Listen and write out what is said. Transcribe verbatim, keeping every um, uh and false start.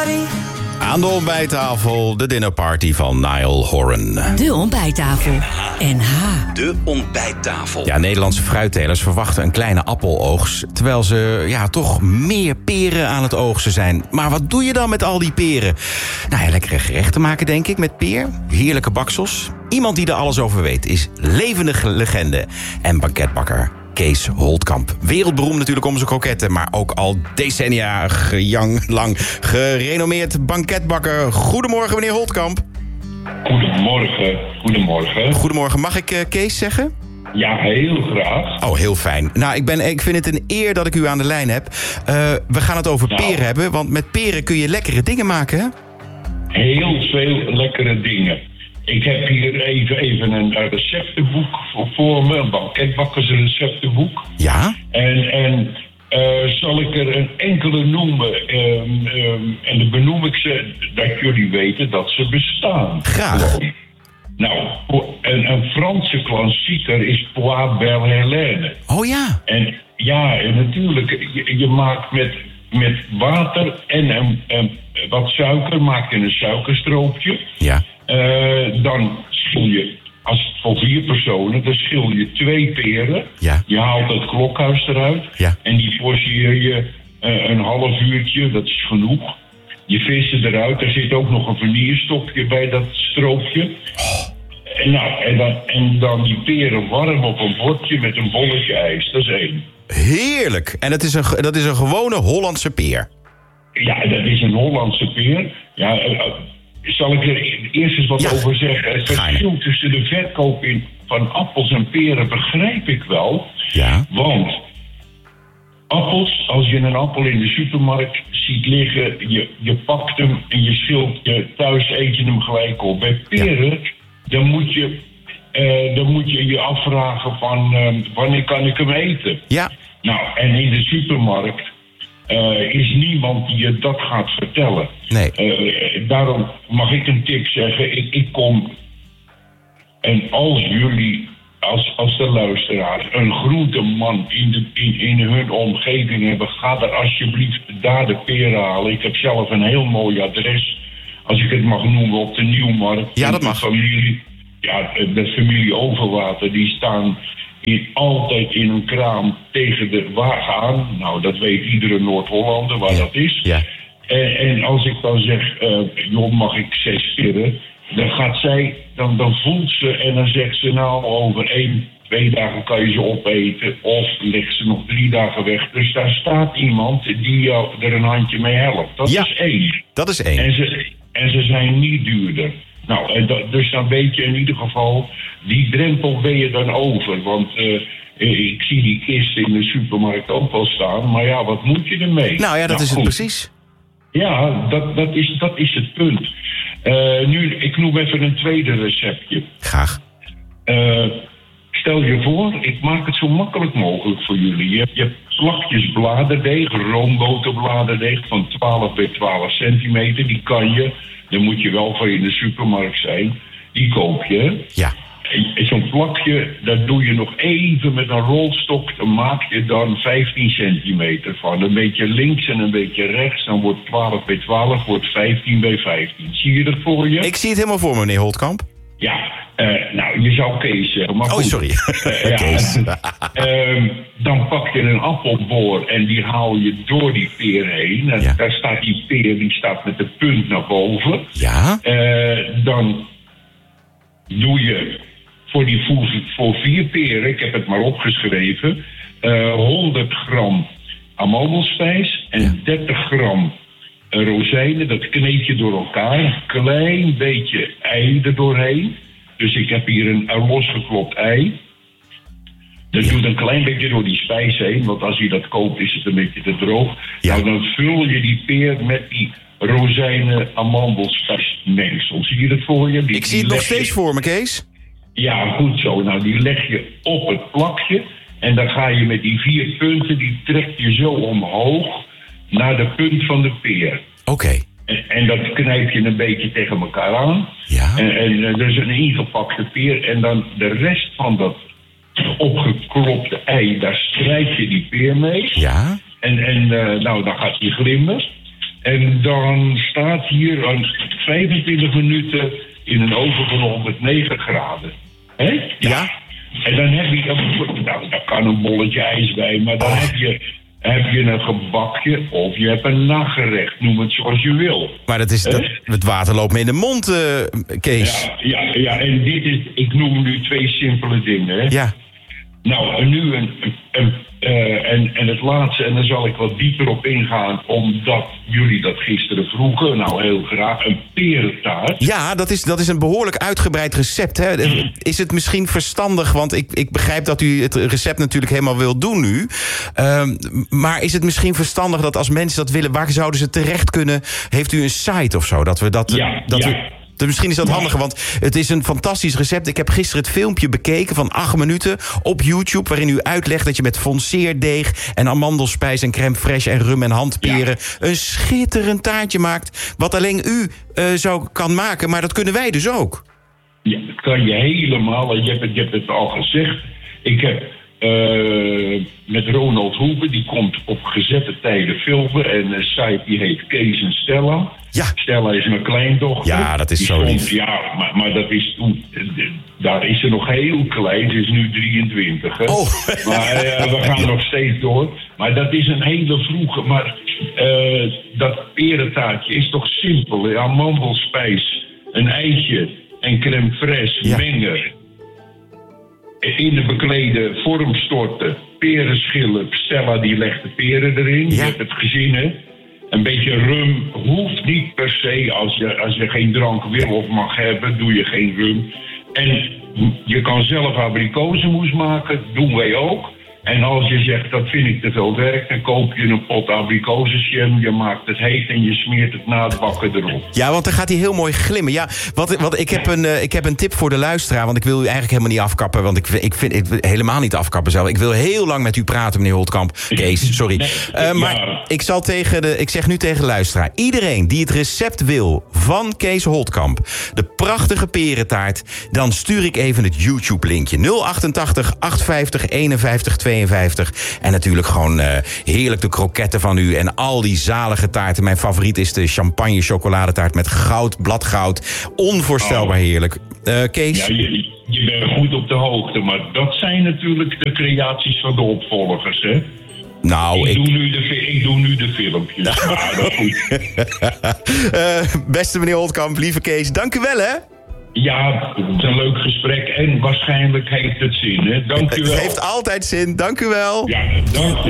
party. Aan de ontbijttafel, de dinnerparty van Niall Horan. De ontbijttafel. N H. De ontbijttafel. Ja, Nederlandse fruittelers verwachten een kleine appeloogst, terwijl ze ja, toch meer peren aan het oogsten zijn. Maar wat doe je dan met al die peren? Nou ja, lekkere gerechten maken, denk ik, met peer. Heerlijke baksels. Iemand die er alles over weet is levendige legende en banketbakker Kees Holtkamp. Wereldberoemd natuurlijk om zijn kroketten, maar ook al decennia jang, lang gerenommeerd banketbakker. Goedemorgen, meneer Holtkamp. Goedemorgen, goedemorgen. Goedemorgen, mag ik uh, Kees zeggen? Ja, heel graag. Oh, heel fijn. Nou, ik, ben, ik vind het een eer dat ik u aan de lijn heb. Uh, we gaan het over nou, peren hebben, want met peren kun je lekkere dingen maken, hè? Heel veel lekkere dingen. Ik heb hier even, even een receptenboek voor, voor me, een banketbakkersreceptenboek. Ja? En, en uh, zal ik er een enkele noemen, um, um, en dan benoem ik ze, dat jullie weten dat ze bestaan. Graag. Gewoon. Nou, een, een Franse klassieker is Pois Belle Hélène. Oh ja. En ja, en natuurlijk, je, je maakt met, met water en een, een, wat suiker, maak je een suikerstroopje. Ja. Uh, dan schil je, als het voor vier personen, dan schil je twee peren. Ja. Je haalt het klokhuis eruit. Ja. En die pocheer je uh, een half uurtje, dat is genoeg. Je vist ze eruit, er zit ook nog een vanillestokje bij dat stroopje. Oh. En, nou, en, dan, en dan die peren warm op een bordje met een bolletje ijs, dat is één. Heerlijk. En dat is een, dat is een gewone Hollandse peer. Ja, dat is een Hollandse peer. Ja, uh, zal ik er eerst eens wat ja. over zeggen? Het verschil tussen de verkoop in, van appels en peren begrijp ik wel. Ja. Want appels, als je een appel in de supermarkt ziet liggen, je, je pakt hem en je schilt je, thuis eet je hem gelijk op. Bij peren, ja. dan, moet je, uh, dan moet je je afvragen van uh, wanneer kan ik hem eten? Ja. Nou, en in de supermarkt Uh, is niemand die je dat gaat vertellen. Nee. Uh, daarom mag ik een tip zeggen. Ik, ik kom, en als jullie, als, als de luisteraars, een groenteman in, de, in, in hun omgeving hebben, ga er alsjeblieft daar de peren halen. Ik heb zelf een heel mooi adres, als ik het mag noemen, op de Nieuwmarkt. Ja, dat mag. De familie, ja, de familie Overwater, die staan in, altijd in een kraam tegen de wagen aan. Nou, dat weet iedere Noord-Hollander waar ja. dat is. Ja. En, en als ik dan zeg, uh, joh, mag ik zes peren? Dan gaat zij, dan, dan voelt ze en dan zegt ze, nou, over één, twee dagen kan je ze opeten. Of legt ze nog drie dagen weg. Dus daar staat iemand die jou er een handje mee helpt. Dat ja. is één. Dat is één. En ze, en ze zijn niet duurder. Nou, en dat, dus dan weet je in ieder geval, die drempel ben je dan over. Want uh, ik zie die kisten in de supermarkt ook wel staan. Maar ja, wat moet je ermee? Nou ja, dat nou, is het goed. precies. Ja, dat, dat, is, dat is het punt. Uh, nu, ik noem even een tweede receptje. Graag. Uh, stel je voor, ik maak het zo makkelijk mogelijk voor jullie. Je, je hebt plakjes bladerdeeg, roomboterbladerdeeg van twaalf bij twaalf centimeter. Die kan je, dan moet je wel van in de supermarkt zijn. Die koop je. Ja. En zo'n plakje, dat doe je nog even met een rolstok. Dan maak je dan vijftien centimeter van. Een beetje links en een beetje rechts. Dan wordt twaalf bij twaalf, wordt vijftien bij vijftien. Zie je dat voor je? Ik zie het helemaal voor me, meneer Holtkamp. Ja, uh, nou, je zou Kees zeggen. Maar oh, goed. sorry. Uh, ja, Kees. uh, dan pak je een appelboor en die haal je door die peer heen. En ja. daar staat die peer, die staat met de punt naar boven. Ja. Uh, dan doe je voor die voor, voor vier peren, ik heb het maar opgeschreven, uh, honderd gram amandelspijs en ja. dertig gram uh, rozijnen. Dat kneed je door elkaar. Een klein beetje ei er doorheen. Dus ik heb hier een, een losgeklopt ei. Dat doet een klein beetje door die spijs heen, want als je dat koopt is het een beetje te droog. Ja. Nou, dan vul je die peer met die rozijnen amandelspijs mengsel. Zie je dat voor je? Die, ik zie het nog steeds je... voor me, Kees. Ja, goed zo. Nou, die leg je op het plakje. En dan ga je met die vier punten, die trek je zo omhoog naar de punt van de peer. Oké. Okay. En, en dat knijp je een beetje tegen elkaar aan. Ja. En, en dat is een ingepakte peer. En dan de rest van dat opgeklopte ei, daar strijk je die peer mee. Ja. En, en uh, nou, dan gaat die glimmen. En dan staat hier aan vijfentwintig minuten in een oven van honderdnegen graden. Hè? Ja. Ja. En dan heb je, nou, daar kan een bolletje ijs bij, maar dan oh. heb je, heb je een gebakje of je hebt een nagerecht, noem het zoals je wil. Maar dat is, dat, het water loopt me in de mond, uh, Kees. Ja, ja, ja, en dit is, ik noem nu twee simpele dingen. Hè? Ja. Nou, en nu een, een, een uh, en, en het laatste, en daar zal ik wat dieper op ingaan, omdat jullie dat gisteren vroegen, nou heel graag, een perentaart. Ja, dat is, dat is een behoorlijk uitgebreid recept. Hè? Is het misschien verstandig, want ik, ik begrijp dat u het recept natuurlijk helemaal wil doen nu. Uh, maar is het misschien verstandig dat als mensen dat willen, waar zouden ze terecht kunnen? Heeft u een site of zo? Dat we dat, ja, dat ja. we... Misschien is dat handiger, want het is een fantastisch recept. Ik heb gisteren het filmpje bekeken van acht minuten op YouTube, waarin u uitlegt dat je met fonceerdeeg en amandelspijs en crème fraîche en rum en handperen ja. een schitterend taartje maakt, wat alleen u uh, zo kan maken, maar dat kunnen wij dus ook. Ja, dat kan je helemaal. Je hebt het, je hebt het al gezegd. Ik heb uh, met Ronald Hoeven, die komt op gezette tijden filmen en een site die heet Kees en Stella. Ja. Stella is mijn kleindochter. Ja, dat is die zo stond, lief. Ja, maar, maar dat is toen... Daar is ze nog heel klein. Ze is nu drieëntwintig. Hè? Oh. Maar uh, we gaan nog steeds door. Maar dat is een hele vroege... Maar uh, dat perentaartje is toch simpel. Hè? Amandelspijs, een eitje en crème fraîche ja. mengen. In de beklede vorm storten. Peren schillen. Stella die legt de peren erin. Ja. Je hebt het gezien, hè? Een beetje rum hoeft niet per se. Als je, als je geen drank wil of mag hebben, doe je geen rum. En je kan zelf abrikozenmoes maken, doen wij ook. En als je zegt, dat vind ik te veel werk, dan koop je een pot abrikozenjam. Je maakt het heet en je smeert het na het bakken erop. Ja, want dan gaat hij heel mooi glimmen. Ja, wat, wat, ik, heb een, uh, ik heb een tip voor de luisteraar, want ik wil u eigenlijk helemaal niet afkappen. Want ik, ik vind ik wil helemaal niet afkappen zelf. Ik wil heel lang met u praten, meneer Holtkamp. Kees, sorry. Nee, uh, maar ja. ik, zal tegen de, ik zeg nu tegen de luisteraar. Iedereen die het recept wil van Kees Holtkamp, de prachtige perentaart, dan stuur ik even het YouTube-linkje. nul achtentachtig achtenzestig eenenvijftig tweeënvijftig. En natuurlijk gewoon uh, heerlijk de kroketten van u en al die zalige taarten. Mijn favoriet is de champagne chocoladetaart met goud, bladgoud. Onvoorstelbaar oh. heerlijk. Uh, Kees? Ja, je, je bent goed op de hoogte, maar dat zijn natuurlijk de creaties van de opvolgers, hè? Nou, ik, ik... Doe nu de, ik doe nu de filmpjes. Nou. Maar dat goed. uh, beste meneer Holtkamp, lieve Kees, dank u wel, hè? Ja, het is een leuk gesprek en waarschijnlijk heeft het zin, hè? Dank u wel. Het heeft altijd zin, dank u wel. Ja, dank je.